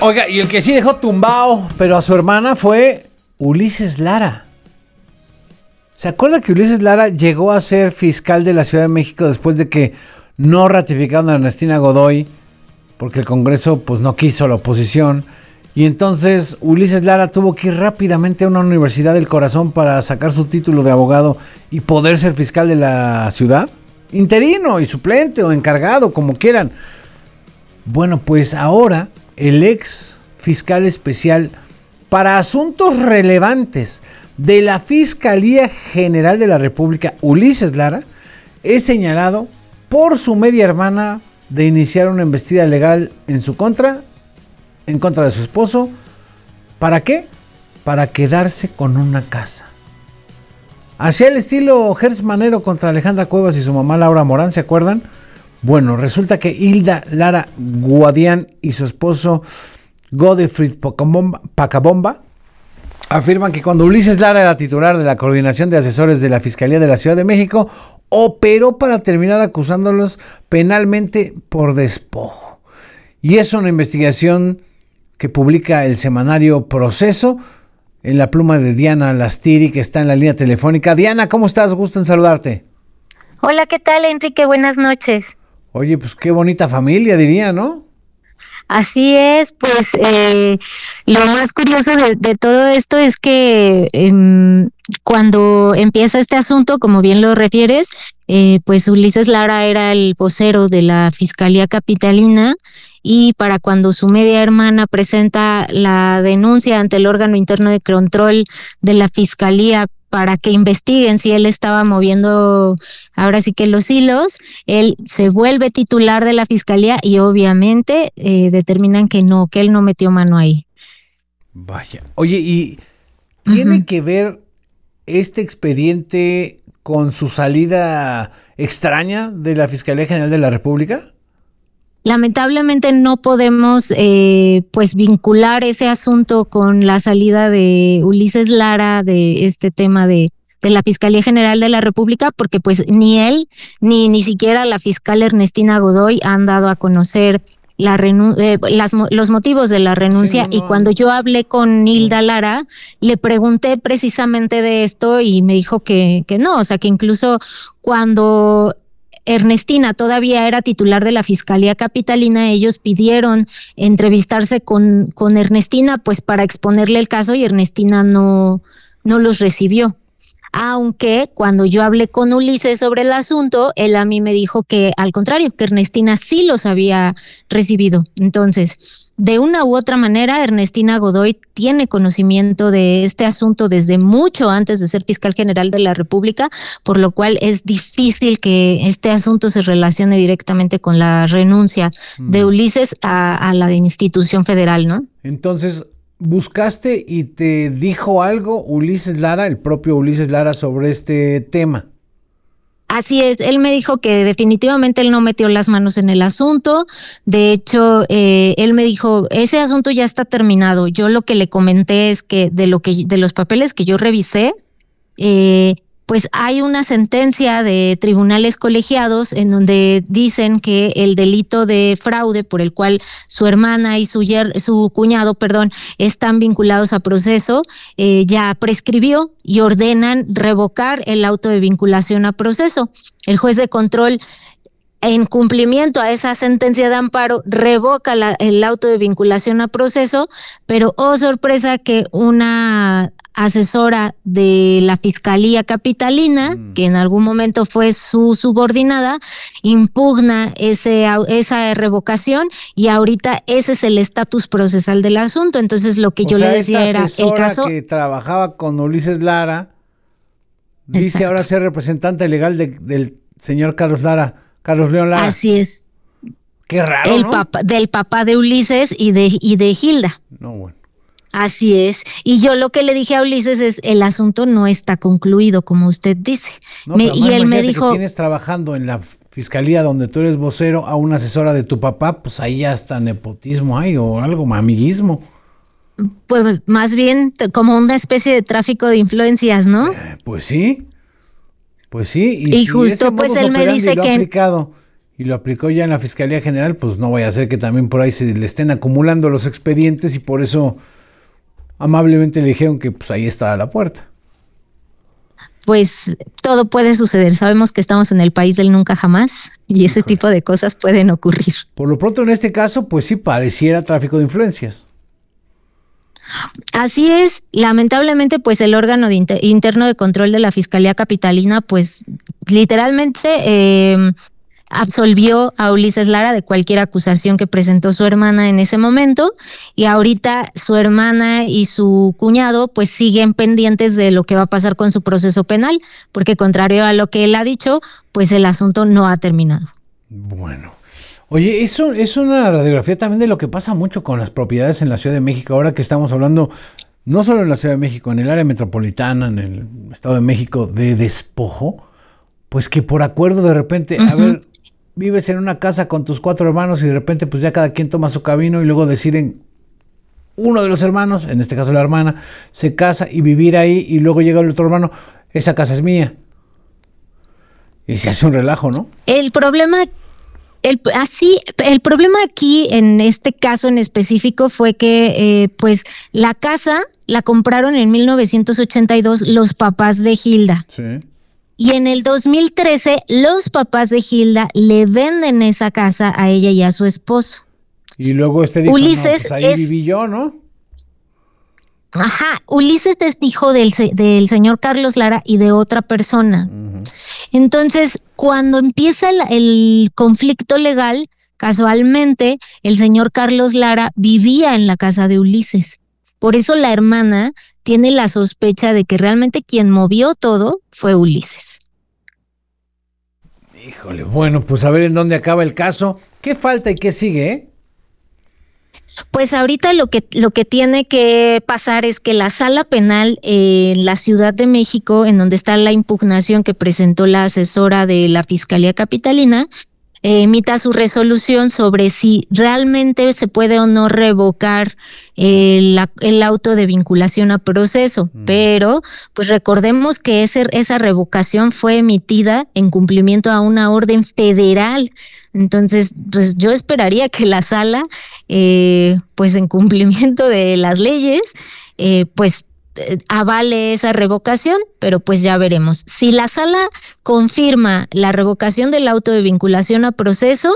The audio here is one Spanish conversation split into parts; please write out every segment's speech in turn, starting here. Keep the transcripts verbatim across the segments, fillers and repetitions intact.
Oiga, y el que sí dejó tumbado, pero a su hermana, fue Ulises Lara. ¿Se acuerda que Ulises Lara llegó a ser fiscal de la Ciudad de México después de que no ratificaron a Ernestina Godoy, porque el Congreso pues no quiso la oposición? Y entonces Ulises Lara tuvo que ir rápidamente a una universidad del corazón para sacar su título de abogado y poder ser fiscal de la ciudad. Interino y suplente o encargado, como quieran. Bueno, pues ahora el ex fiscal especial para asuntos relevantes de la Fiscalía General de la República, Ulises Lara, es señalado por su media hermana de iniciar una embestida legal en su contra, en contra de su esposo. ¿Para qué? Para quedarse con una casa. Hacia el estilo Gertz Manero contra Alejandra Cuevas y su mamá Laura Morán, ¿se acuerdan? Bueno, resulta que Hilda Lara Guadián y su esposo Godefrid Pacabomba afirman que cuando Ulises Lara era titular de la Coordinación de Asesores de la Fiscalía de la Ciudad de México, operó para terminar acusándolos penalmente por despojo. Y es una investigación que publica el semanario Proceso en la pluma de Diana Lastiri, que está en la línea telefónica. Diana, ¿cómo estás? Gusto en saludarte. Hola, ¿qué tal, Enrique? Buenas noches. Oye, pues qué bonita familia, diría, ¿no? Así es, pues eh, lo más curioso de, de todo esto es que eh, cuando empieza este asunto, como bien lo refieres, eh, pues Ulises Lara era el vocero de la Fiscalía Capitalina, y para cuando su media hermana presenta la denuncia ante el órgano interno de control de la Fiscalía para que investiguen si él estaba moviendo ahora sí que los hilos, él se vuelve titular de la Fiscalía y obviamente eh, determinan que no, que él no metió mano ahí. Vaya. Oye, ¿y tiene uh-huh. que ver este expediente con su salida extraña de la Fiscalía General de la República? Lamentablemente no podemos eh, pues vincular ese asunto con la salida de Ulises Lara de este tema de, de la Fiscalía General de la República, porque pues ni él ni ni siquiera la fiscal Ernestina Godoy han dado a conocer la renu- eh, las, los motivos de la renuncia. Sí, no, no. Y cuando yo hablé con Hilda Lara, le pregunté precisamente de esto y me dijo que, que no, o sea que incluso cuando Ernestina todavía era titular de la Fiscalía Capitalina, ellos pidieron entrevistarse con, con Ernestina pues para exponerle el caso y Ernestina no, no los recibió. Aunque cuando yo hablé con Ulises sobre el asunto, él a mí me dijo que al contrario, que Ernestina sí los había recibido. Entonces, de una u otra manera, Ernestina Godoy tiene conocimiento de este asunto desde mucho antes de ser fiscal general de la República, por lo cual es difícil que este asunto se relacione directamente con la renuncia mm. de Ulises a, a la institución federal, ¿no? Entonces, ¿buscaste y te dijo algo Ulises Lara, el propio Ulises Lara, sobre este tema? Así es, él me dijo que definitivamente él no metió las manos en el asunto. De hecho, eh, él me dijo, ese asunto ya está terminado. Yo lo que le comenté es que de lo que de los papeles que yo revisé, eh, pues hay una sentencia de tribunales colegiados en donde dicen que el delito de fraude por el cual su hermana y su yer- su cuñado, perdón, están vinculados a proceso, eh, ya prescribió y ordenan revocar el auto de vinculación a proceso. El juez de control, en cumplimiento a esa sentencia de amparo, revoca la, el auto de vinculación a proceso, pero oh sorpresa que una asesora de la Fiscalía Capitalina, mm. que en algún momento fue su subordinada, impugna ese, esa revocación y ahorita ese es el estatus procesal del asunto. Entonces lo que o yo sea, le decía era el caso que trabajaba con Ulises Lara dice Exacto. ahora ser representante legal de, del señor Carlos Lara, Carlos León Lara. Así es. Qué raro, el ¿no? Papá, del papá de Ulises y de y de Hilda. No, bueno. Así es, y yo lo que le dije a Ulises es, el asunto no está concluido, como usted dice. No, me, pero y él me dijo, que tienes trabajando en la fiscalía donde tú eres vocero a una asesora de tu papá, pues ahí ya hasta nepotismo hay o algo, amiguismo. Pues más bien como una especie de tráfico de influencias, ¿no? Eh, pues sí, pues sí. Y, y si justo pues él me dice lo que... ha aplicado y lo aplicó ya en la Fiscalía General, pues no vaya a ser que también por ahí se le estén acumulando los expedientes y por eso amablemente le dijeron que pues ahí estaba la puerta. Pues todo puede suceder. Sabemos que estamos en el país del nunca jamás y ese Híjole. tipo de cosas pueden ocurrir. Por lo pronto en este caso, pues sí pareciera tráfico de influencias. Así es, lamentablemente pues el órgano de inter- interno de control de la Fiscalía Capitalina pues literalmente eh, absolvió a Ulises Lara de cualquier acusación que presentó su hermana en ese momento y ahorita su hermana y su cuñado pues siguen pendientes de lo que va a pasar con su proceso penal, porque contrario a lo que él ha dicho, pues el asunto no ha terminado. Bueno. Oye, eso es una radiografía también de lo que pasa mucho con las propiedades en la Ciudad de México, ahora que estamos hablando no solo en la Ciudad de México, en el área metropolitana, en el Estado de México, de despojo, pues que por acuerdo de repente, uh-huh. a ver, vives en una casa con tus cuatro hermanos y de repente pues ya cada quien toma su camino y luego deciden uno de los hermanos, en este caso la hermana, se casa y vivir ahí y luego llega el otro hermano, esa casa es mía. Y se hace un relajo, ¿no? El problema... El, así, el problema aquí en este caso en específico fue que eh, pues la casa la compraron en mil novecientos ochenta y dos los papás de Gilda. Sí. Y en el dos mil trece los papás de Gilda le venden esa casa a ella y a su esposo. Y luego este dijo, Ulises no, pues ahí es, viví yo, ¿no? Ajá, Ulises es hijo del, del señor Carlos Lara y de otra persona. Uh-huh. Entonces, cuando empieza el, el conflicto legal, casualmente, el señor Carlos Lara vivía en la casa de Ulises. Por eso la hermana tiene la sospecha de que realmente quien movió todo fue Ulises. Híjole, bueno, pues a ver en dónde acaba el caso. ¿Qué falta y qué sigue, eh? Pues ahorita lo que lo que tiene que pasar es que la sala penal eh, en la Ciudad de México, en donde está la impugnación que presentó la asesora de la Fiscalía Capitalina, eh, emita su resolución sobre si realmente se puede o no revocar eh, la, el auto de vinculación a proceso. Mm. Pero, pues recordemos que ese, esa revocación fue emitida en cumplimiento a una orden federal. Entonces, pues yo esperaría que la sala, eh, pues en cumplimiento de las leyes, eh, pues eh, avale esa revocación, pero pues ya veremos. Si la sala confirma la revocación del auto de vinculación a proceso,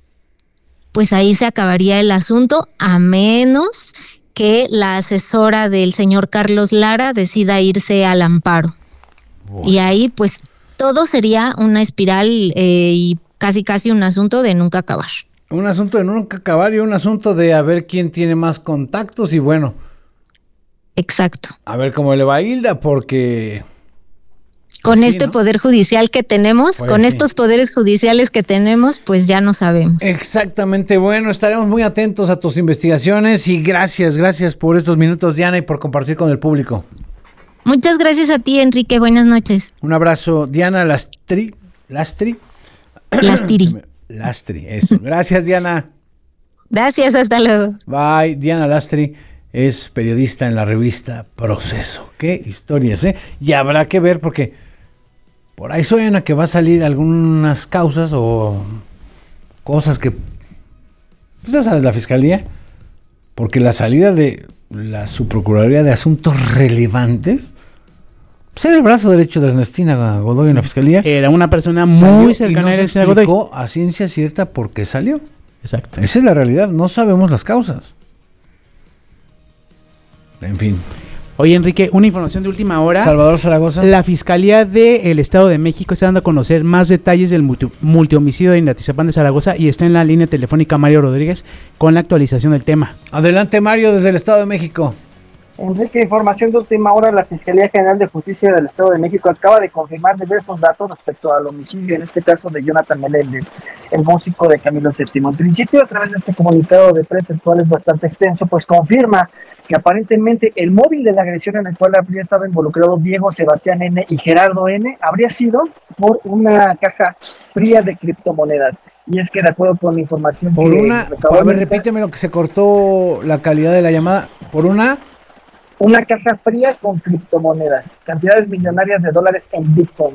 pues ahí se acabaría el asunto, a menos que la asesora del señor Carlos Lara decida irse al amparo. Wow. Y ahí pues todo sería una espiral eh, y casi casi un asunto de nunca acabar. Un asunto de nunca acabar y un asunto de a ver quién tiene más contactos y bueno. Exacto. A ver cómo le va a Hilda, porque... Con pues este sí, ¿no? poder judicial que tenemos, pues con sí. estos poderes judiciales que tenemos, pues ya no sabemos. Exactamente, bueno, estaremos muy atentos a tus investigaciones y gracias, gracias por estos minutos, Diana, y por compartir con el público. Muchas gracias a ti, Enrique, buenas noches. Un abrazo, Diana Lastri, Lastri. Lastri. Lastri, eso. Gracias, Diana. Gracias, hasta luego. Bye. Diana Lastri es periodista en la revista Proceso. Qué historias, ¿eh? Y habrá que ver porque por ahí suena que va a salir algunas causas o cosas que... Pues ya sabes, la fiscalía, porque la salida de la Subprocuraduría de Asuntos Relevantes... Ser el brazo derecho de Ernestina Godoy en la fiscalía. Era una persona muy cercana a Ernestina Godoy. No se explicó a ciencia cierta por qué salió. Exacto. Esa es la realidad, no sabemos las causas. En fin. Oye, Enrique, una información de última hora. Salvador Zaragoza. La Fiscalía del Estado de México está dando a conocer más detalles del multi, multihomicidio en Atizapán de Zaragoza y está en la línea telefónica Mario Rodríguez con la actualización del tema. Adelante, Mario, desde el Estado de México. Enrique, información de última hora, la Fiscalía General de Justicia del Estado de México acaba de confirmar diversos datos respecto al homicidio, en este caso de Jonathan Meléndez, el músico de Camilo séptimo. En principio, a través de este comunicado de prensa, el cual es bastante extenso, pues confirma que aparentemente el móvil de la agresión en el cual habría estado involucrado Diego Sebastián N. y Gerardo N. habría sido por una caja fría de criptomonedas. Y es que de acuerdo con la información por que... una, a ver, repíteme lo que se cortó la calidad de la llamada, por una... Una caja fría con criptomonedas, cantidades millonarias de dólares en bitcoins.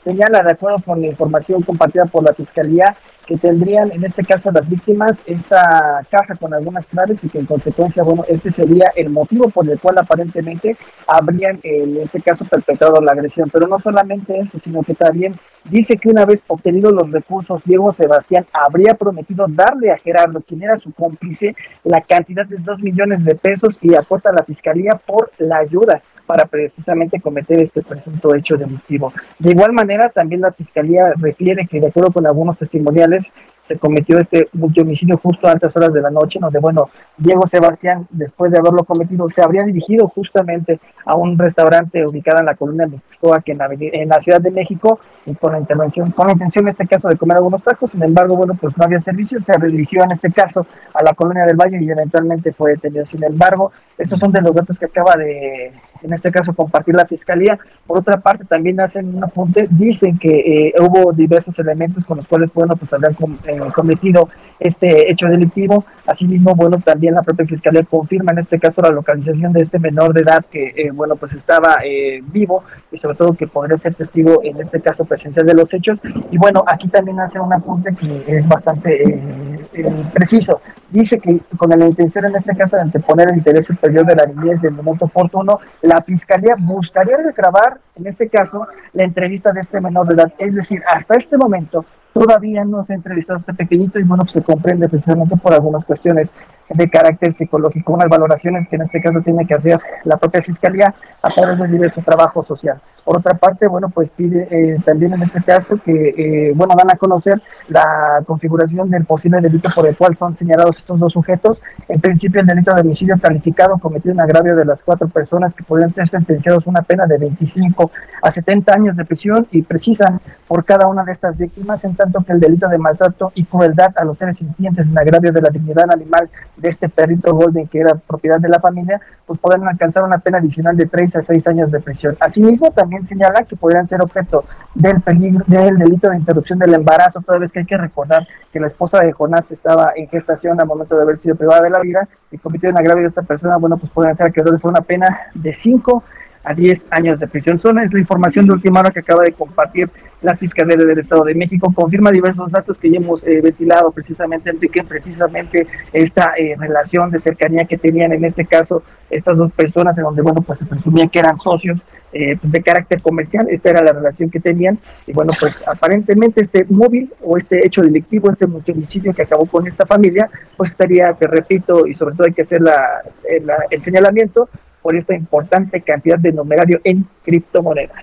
señala, de acuerdo con la información compartida por la Fiscalía, que tendrían en este caso las víctimas esta caja con algunas claves y que en consecuencia, bueno, este sería el motivo por el cual aparentemente habrían en este caso perpetrado la agresión. Pero no solamente eso, sino que también dice que una vez obtenidos los recursos, Diego Sebastián habría prometido darle a Gerardo, quien era su cómplice, la cantidad de dos millones de pesos y aporta a la Fiscalía por la ayuda para precisamente cometer este presunto hecho delictivo. De igual manera, también la Fiscalía refiere que de acuerdo con algunos testimoniales se cometió este multihomicidio justo a altas horas de la noche, donde, bueno, Diego Sebastián, después de haberlo cometido, se habría dirigido justamente a un restaurante ubicado en la colonia Mixcoac, en la, en la Ciudad de México, y con la intervención, con la intención en este caso de comer algunos tacos. Sin embargo, bueno, pues no había servicio, se redirigió en este caso a la colonia del Valle y eventualmente fue detenido. Sin embargo, estos son de los datos que acaba de, en este caso, compartir la Fiscalía. Por otra parte, también hacen un apunte, dicen que eh, hubo diversos elementos con los cuales, bueno, pues habrían com eh, cometido este hecho delictivo. Asimismo, bueno, también la propia Fiscalía confirma en este caso la localización de este menor de edad que, eh, bueno, pues estaba eh, vivo y sobre todo que podría ser testigo, en este caso, presencial de los hechos. Y bueno, aquí también hace un apunte que es bastante eh, eh, preciso. Dice que con la intención, en este caso, de anteponer el interés superior de la niñez del momento oportuno, la Fiscalía buscaría regrabar, en este caso, la entrevista de este menor de edad. Es decir, hasta este momento todavía no se ha entrevistado a este pequeñito y, bueno, pues se comprende precisamente por algunas cuestiones de carácter psicológico, unas valoraciones que en este caso tiene que hacer la propia Fiscalía a través de diverso trabajo social. Por otra parte, bueno, pues pide eh, también en este caso que, eh, bueno, dan a conocer la configuración del posible delito por el cual son señalados estos dos sujetos. En principio, el delito de homicidio calificado cometido en agravio de las cuatro personas que podrían ser sentenciados a una pena de veinticinco a setenta años de prisión y precisan por cada una de estas víctimas, en tanto que el delito de maltrato y crueldad a los seres sintientes en agravio de la dignidad animal de este perrito golden que era propiedad de la familia, pues podrán alcanzar una pena adicional de tres a seis años de prisión. Asimismo, también señala que podrían ser objeto del peligro del delito de interrupción del embarazo, toda vez que hay que recordar que la esposa de Jonás estaba en gestación al momento de haber sido privada de la vida y cometió en agravio de esta persona. Bueno, pues podrían ser acreedores a una pena de cinco a diez años de prisión. Son es la información de última hora que acaba de compartir la Fiscalía del Estado de México. Confirma diversos datos que ya hemos eh, ventilado precisamente, Enrique, precisamente esta eh, relación de cercanía que tenían en este caso estas dos personas, en donde, bueno, pues se presumía que eran socios eh, de carácter comercial. Esta era la relación que tenían y, bueno, pues aparentemente este móvil o este hecho delictivo, este multihomicidio que acabó con esta familia, pues estaría, te repito, y sobre todo hay que hacer la, el, el señalamiento por esta importante cantidad de numerario en criptomonedas.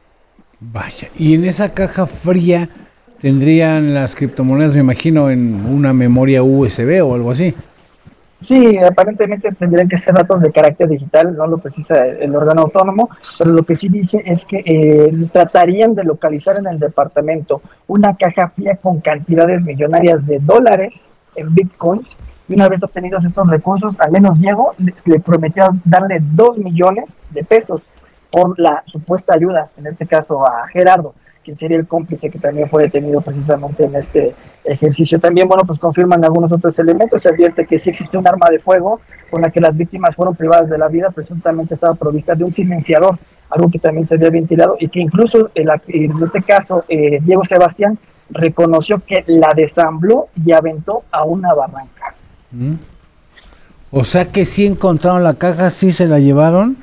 Vaya, y en esa caja fría tendrían las criptomonedas, me imagino, en una memoria U S B o algo así. Sí, aparentemente tendrían que ser datos de carácter digital, no lo precisa el órgano autónomo, pero lo que sí dice es que eh, tratarían de localizar en el departamento una caja fría con cantidades millonarias de dólares en bitcoins. Y una vez obtenidos estos recursos, al menos Diego le, le prometió darle dos millones de pesos por la supuesta ayuda, en este caso a Gerardo, quien sería el cómplice que también fue detenido precisamente en este ejercicio. También, bueno, pues confirman algunos otros elementos. Se advierte que sí existe un arma de fuego con la que las víctimas fueron privadas de la vida, presuntamente estaba provista de un silenciador, algo que también se había ventilado y que incluso en, la, en este caso eh, Diego Sebastián reconoció que la desambló y aventó a una barranca. Mm. O sea que sí encontraron la caja, sí se la llevaron.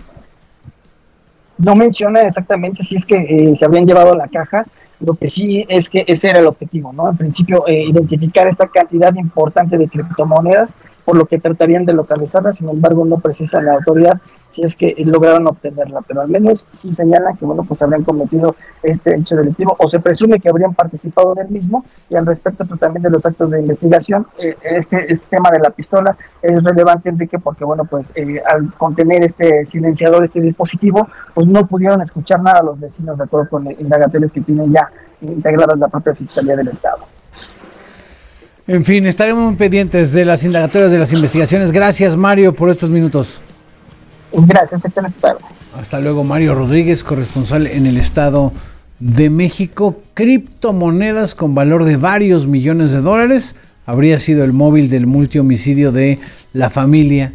No menciona exactamente si es que eh, se habían llevado la caja, lo que sí es que ese era el objetivo, ¿no? En principio, eh, identificar esta cantidad importante de criptomonedas, por lo que tratarían de localizarla. Sin embargo, no precisa la autoridad si es que lograron obtenerla, pero al menos sí señalan que, bueno, pues habrían cometido este hecho delictivo, o se presume que habrían participado del mismo. Y al respecto, pues, también de los actos de investigación, eh, este, este tema de la pistola es relevante, Enrique, porque, bueno, pues eh, al contener este silenciador, este dispositivo, pues no pudieron escuchar nada a los vecinos, de acuerdo con indagatorios que tienen ya integradas la propia Fiscalía del Estado. En fin, estaremos pendientes de las indagatorias, de las investigaciones. Gracias, Mario, por estos minutos. Gracias, excelente tarde. Hasta luego, Mario Rodríguez, corresponsal en el Estado de México. Criptomonedas con valor de varios millones de dólares. Habría sido el móvil del multihomicidio de la familia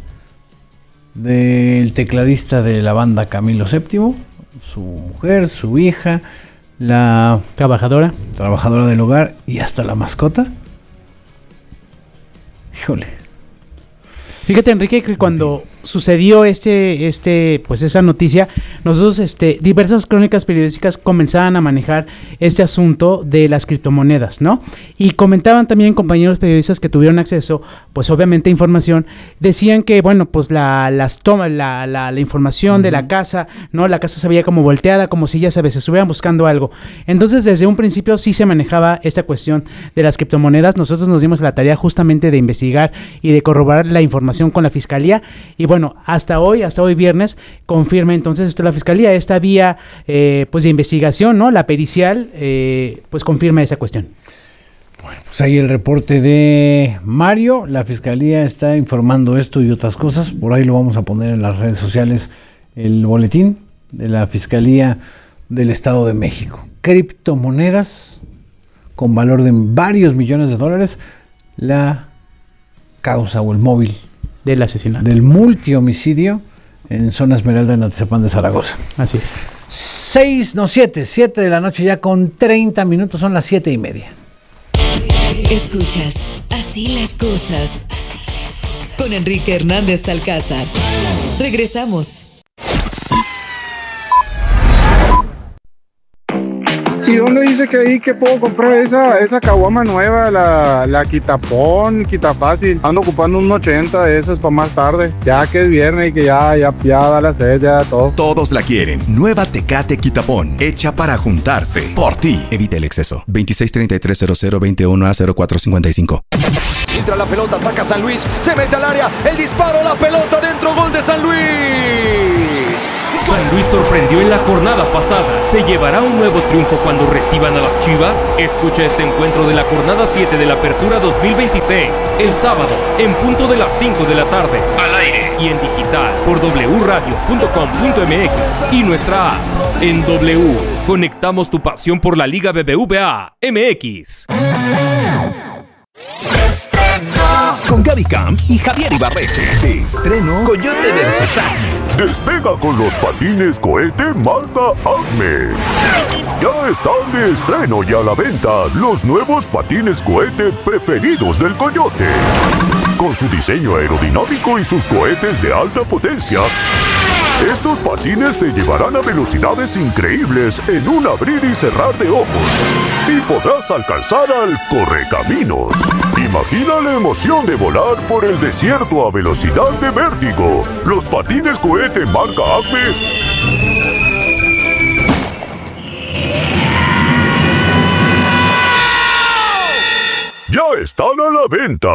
del tecladista de la banda Camilo séptimo, su mujer, su hija, la trabajadora, trabajadora del hogar y hasta la mascota. Híjole. Fíjate, Enrique, que cuando sucedió este, este, pues esa noticia, nosotros, este, diversas crónicas periodísticas comenzaban a manejar este asunto de las criptomonedas, ¿no? Y comentaban también compañeros periodistas que tuvieron acceso, pues obviamente a información, decían que, bueno, pues la, las toma, la, la, la información uh-huh. de la casa, ¿no? La casa se veía como volteada, como si ya sabes, estuvieran buscando algo. Entonces, desde un principio sí se manejaba esta cuestión de las criptomonedas. Nosotros nos dimos la tarea justamente de investigar y de corroborar la información con la fiscalía. Y bueno, hasta hoy, hasta hoy viernes, confirma entonces esto la fiscalía, esta vía eh, pues de investigación, ¿no? La pericial, eh, pues confirma esa cuestión. Bueno, pues ahí el reporte de Mario. La fiscalía está informando esto y otras cosas. Por ahí lo vamos a poner en las redes sociales, el boletín de la Fiscalía del Estado de México. Criptomonedas con valor de varios millones de dólares. La causa o el móvil del asesinato, del multihomicidio en zona Esmeralda en Atizapán de Zaragoza. Así es. Seis, no siete, siete de la noche ya con treinta minutos, son las siete y media. Escuchas Así las cosas, así las cosas, con Enrique Hernández Alcázar. Regresamos. ¿Y dónde dice que ahí que puedo comprar esa esa caguama nueva, la, la Quitapón, Quitafácil? Ando ocupando un ochenta de esas para más tarde, ya que es viernes y que ya, ya, ya da la sed, ya todo. Todos la quieren. Nueva Tecate Quitapón, hecha para juntarse. Por ti. Evita el exceso. veintiséis treinta y tres cero cero veintiuno a cero cuatro cincuenta y cinco. Entra la pelota, ataca San Luis, se mete al área, el disparo, la pelota dentro, gol de San Luis. San Luis sorprendió en la jornada pasada. ¿Se llevará un nuevo triunfo cuando reciban a las Chivas? Escucha este encuentro de la jornada siete de la Apertura dos mil veintiséis, el sábado, en punto de las cinco de la tarde, al aire y en digital por doble u radio punto com punto m x y nuestra app. En W, conectamos tu pasión por la Liga B B V A M X. Estreno con Gaby Camp y Javier Ibarreche. De estreno, Coyote versus Acme. Despega con los patines cohete marca Acme. Ya están de estreno y a la venta los nuevos patines cohete preferidos del Coyote. Con su diseño aerodinámico y sus cohetes de alta potencia, estos patines te llevarán a velocidades increíbles en un abrir y cerrar de ojos. Y podrás alcanzar al correcaminos. Imagina la emoción de volar por el desierto a velocidad de vértigo. Los patines cohete marca Acme ya están a la venta.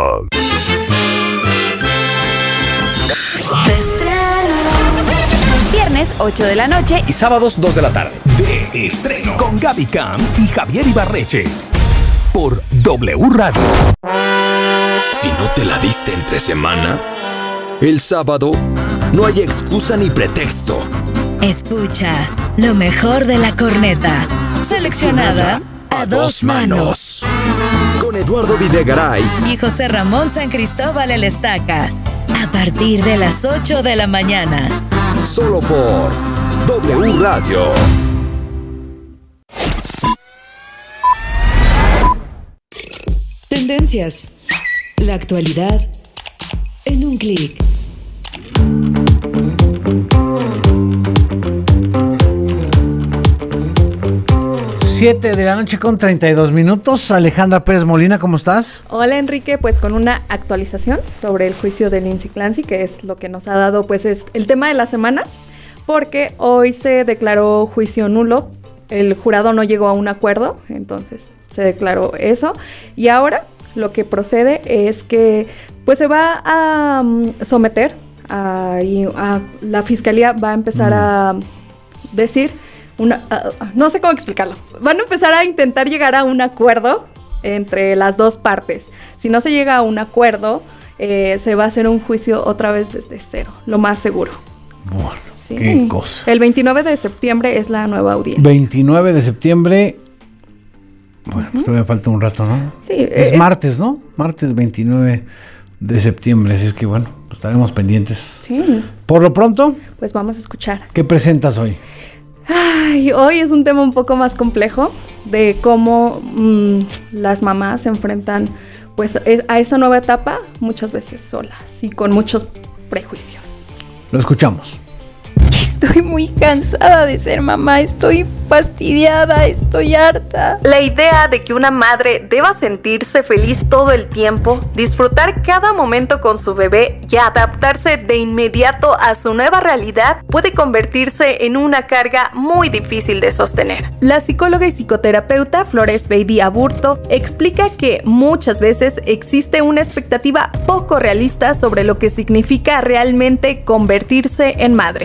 Viernes ocho de la noche y sábados dos de la tarde. De estreno con Gaby Camp y Javier Ibarreche. Por W Radio. Si no te la diste entre semana, el sábado no hay excusa ni pretexto. Escucha lo mejor de la corneta, seleccionada a dos manos. Con Eduardo Videgaray y José Ramón San Cristóbal el Estaca. A partir de las ocho de la mañana. Solo por W Radio. Tendencias. La actualidad en un clic. siete de la noche con treinta y dos minutos. Alejandra Pérez Molina, ¿cómo estás? Hola, Enrique, pues con una actualización sobre el juicio de Lindsay Clancy, que es lo que nos ha dado pues es el tema de la semana, porque hoy se declaró juicio nulo. El jurado no llegó a un acuerdo, entonces se declaró eso. Y ahora lo que procede es que pues se va a um, someter a, y a, la fiscalía va a empezar mm. a decir una, uh, no sé cómo explicarlo, van a empezar a intentar llegar a un acuerdo entre las dos partes. Si no se llega a un acuerdo, eh, se va a hacer un juicio otra vez desde cero, lo más seguro. Bueno, sí. Qué cosa. El veintinueve de septiembre es la nueva audiencia. veintinueve de septiembre. Bueno, pues todavía falta un rato, ¿no? Sí. Es, es martes, ¿no? Martes veintinueve de septiembre, así es que bueno, estaremos pendientes. Sí. Por lo pronto, pues vamos a escuchar. ¿Qué presentas hoy? Ay, hoy es un tema un poco más complejo de cómo mmm, las mamás se enfrentan pues a esa nueva etapa muchas veces solas y con muchos prejuicios. Lo escuchamos. Estoy muy cansada de ser mamá, estoy fastidiada, estoy harta. La idea de que una madre deba sentirse feliz todo el tiempo, disfrutar cada momento con su bebé y adaptarse de inmediato a su nueva realidad puede convertirse en una carga muy difícil de sostener. La psicóloga y psicoterapeuta Flores Baby Aburto explica que muchas veces existe una expectativa poco realista sobre lo que significa realmente convertirse en madre.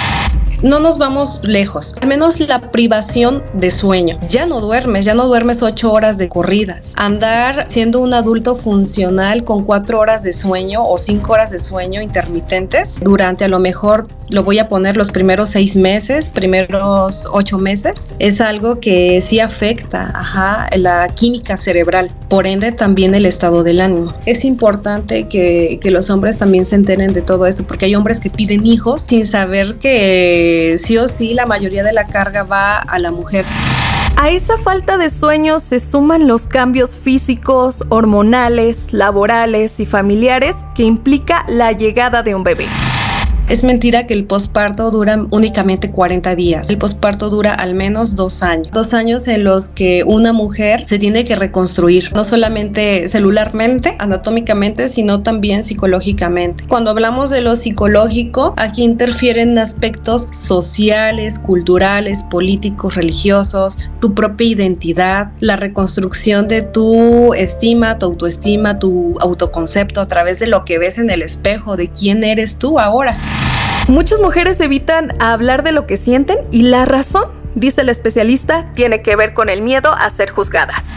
No nos vamos lejos, al menos la privación de sueño. Ya no duermes, ya no duermes ocho horas de corridas. Andar siendo un adulto funcional con cuatro horas de sueño o cinco horas de sueño intermitentes durante a lo mejor, lo voy a poner los primeros seis meses, primeros ocho meses, es algo que sí afecta, ajá, la química cerebral, por ende también el estado del ánimo. Es importante que, que los hombres también se enteren de todo esto, porque hay hombres que piden hijos sin saber que sí o sí la mayoría de la carga va a la mujer. A esa falta de sueño se suman los cambios físicos, hormonales, laborales y familiares que implica la llegada de un bebé. Es mentira que el posparto dura únicamente cuarenta días. El posparto dura al menos dos años. Dos años en los que una mujer se tiene que reconstruir, no solamente celularmente, anatómicamente, sino también psicológicamente. Cuando hablamos de lo psicológico, aquí interfieren aspectos sociales, culturales, políticos, religiosos, tu propia identidad, la reconstrucción de tu estima, tu autoestima, tu autoconcepto a través de lo que ves en el espejo, de quién eres tú ahora. Muchas mujeres evitan hablar de lo que sienten y la razón, dice el especialista, tiene que ver con el miedo a ser juzgadas.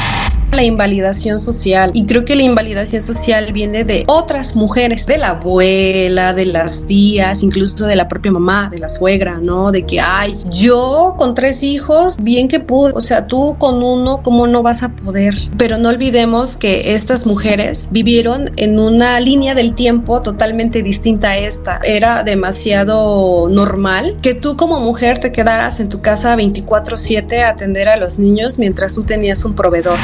La invalidación social, y creo que la invalidación social viene de otras mujeres, de la abuela, de las tías, incluso de la propia mamá, de la suegra, ¿no? De que, ay, yo con tres hijos, bien que pude, o sea, tú con uno, ¿cómo no vas a poder? Pero no olvidemos que estas mujeres vivieron en una línea del tiempo totalmente distinta a esta. Era demasiado normal que tú como mujer te quedaras en tu casa veinticuatro siete a atender a los niños mientras tú tenías un proveedor.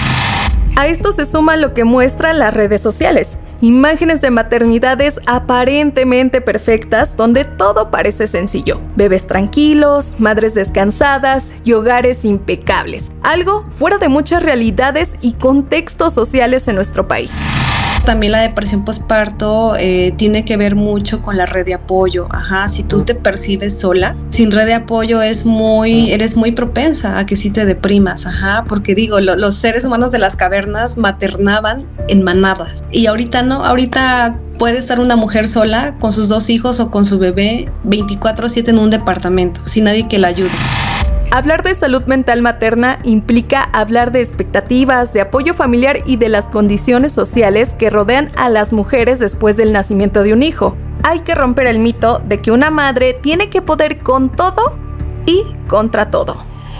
A esto se suma lo que muestran las redes sociales, imágenes de maternidades aparentemente perfectas donde todo parece sencillo, bebés tranquilos, madres descansadas y hogares impecables, algo fuera de muchas realidades y contextos sociales en nuestro país. También la depresión postparto eh, tiene que ver mucho con la red de apoyo. Ajá, si tú te percibes sola, sin red de apoyo es muy, eres muy propensa a que sí te deprimas. Ajá, porque digo, lo, los seres humanos de las cavernas maternaban en manadas. Y ahorita no, ahorita puede estar una mujer sola con sus dos hijos o con su bebé veinticuatro siete en un departamento, sin nadie que la ayude. Hablar de salud mental materna implica hablar de expectativas, de apoyo familiar y de las condiciones sociales que rodean a las mujeres después del nacimiento de un hijo. Hay que romper el mito de que una madre tiene que poder con todo y contra todo.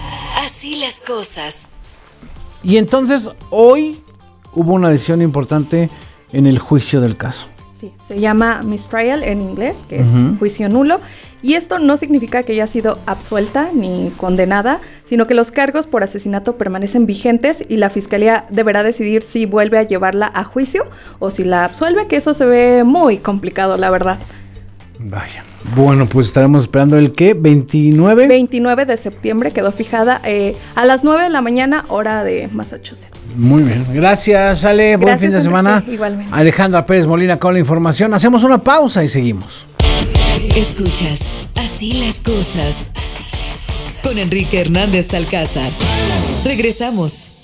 Así las cosas. Y entonces hoy hubo una decisión importante en el juicio del caso. Sí, se llama mistrial en inglés, que es Uh-huh. juicio nulo. Y esto no significa que haya sido absuelta ni condenada, sino que los cargos por asesinato permanecen vigentes y la fiscalía deberá decidir si vuelve a llevarla a juicio o si la absuelve, que eso se ve muy complicado, la verdad. Vaya. Bueno, pues estaremos esperando el ¿qué? ¿veintinueve? veintinueve de septiembre quedó fijada eh, a las nueve de la mañana, hora de Massachusetts. Muy bien. Gracias, Ale. Buen Gracias, fin de Enrique. semana. Igualmente. Alejandra Pérez Molina con la información. Hacemos una pausa y seguimos. Escuchas Así las cosas con Enrique Hernández Alcázar. Regresamos.